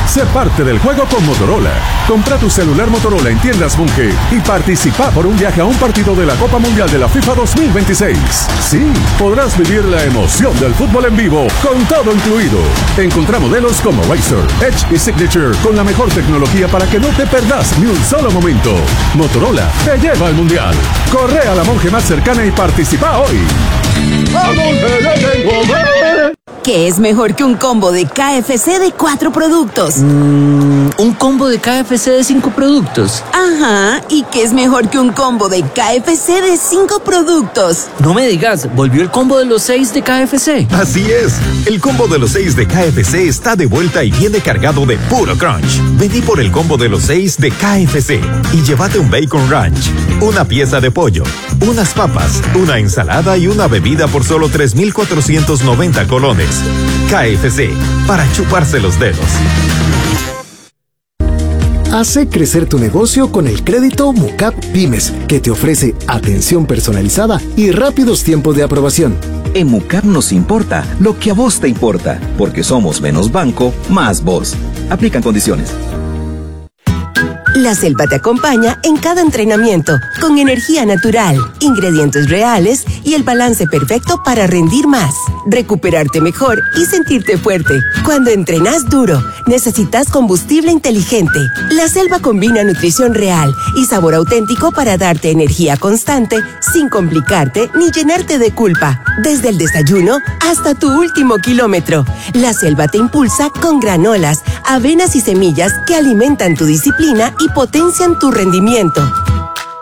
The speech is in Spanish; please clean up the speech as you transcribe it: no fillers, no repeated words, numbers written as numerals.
Sé parte del juego con Motorola. Compra tu celular Motorola en tiendas Bunge y participa por un viaje a un partido de la Copa Mundial de la FIFA 2026. Sí, podrás vivir la emoción del fútbol en vivo con todo incluido. Encontrá modelos como Racer, Edge y Signature con la mejor tecnología para que no te perdas ni un solo momento. Motorola te lleva al Mundial. Corre a la Monge más cercana y participa hoy. ¡A Monge le tengo ver! ¿Qué es mejor que un combo de KFC de 4 productos? ¿Un combo de KFC de 5 productos? Ajá, ¿y qué es mejor que un combo de KFC de 5 productos? No me digas, ¿volvió el combo de los 6 de KFC? Así es, el combo de los 6 de KFC está de vuelta y viene cargado de puro crunch. Vení por el combo de los 6 de KFC y llévate un bacon ranch, una pieza de pollo, unas papas, una ensalada y una bebida por solo 3,490 colones. KFC, para chuparse los dedos. Hace crecer tu negocio con el crédito Mucap Pymes, que te ofrece atención personalizada y rápidos tiempos de aprobación. En Mucap nos importa lo que a vos te importa, porque somos menos banco, más vos. Aplican condiciones. La Selva te acompaña en cada entrenamiento, con energía natural, ingredientes reales y el balance perfecto para rendir más, recuperarte mejor y sentirte fuerte. Cuando entrenas duro, necesitas combustible inteligente. La Selva combina nutrición real y sabor auténtico para darte energía constante, sin complicarte ni llenarte de culpa. Desde el desayuno hasta tu último kilómetro. La Selva te impulsa con granolas, avenas y semillas que alimentan tu disciplina y potencian tu rendimiento.